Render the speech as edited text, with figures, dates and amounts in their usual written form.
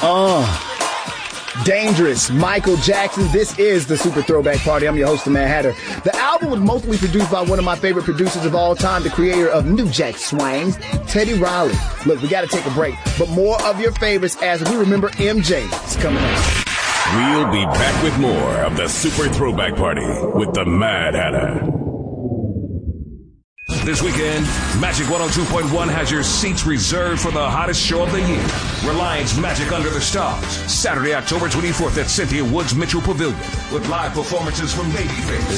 Dangerous, Michael Jackson. This is the Super Throwback Party. I'm your host, the Mad Hatter. The album was mostly produced by one of my favorite producers of all time, the creator of New Jack Swing, Teddy Riley. Look, we got to take a break, but more of your favorites as we remember MJ is coming up. We'll be back with more of the Super Throwback Party with the Mad Hatter. This weekend, Magic 102.1 has your seats reserved for the hottest show of the year. Reliance Magic Under the Stars, Saturday, October 24th at Cynthia Woods Mitchell Pavilion, with live performances from Babyface,